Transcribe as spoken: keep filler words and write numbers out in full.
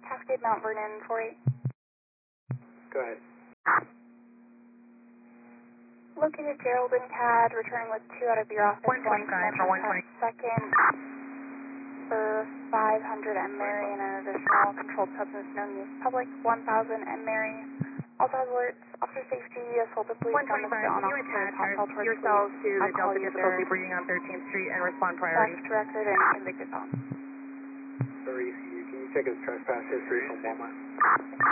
Cascade Mount Vernon, four eight. Go ahead. Located Geraldine C A D, returning with two out of your office. one twenty-five for one twenty. Second for five hundred M Mary and an additional controlled substance known use public, one thousand M Mary. Also has alerts, officer safety, assault of police, one twenty-five, can you attach our, yourselves to the Delta Disability Breeding on thirteenth Street and respond priority? Theft record and convicted felon. Or E C U, can you check his trespass history from Walmart?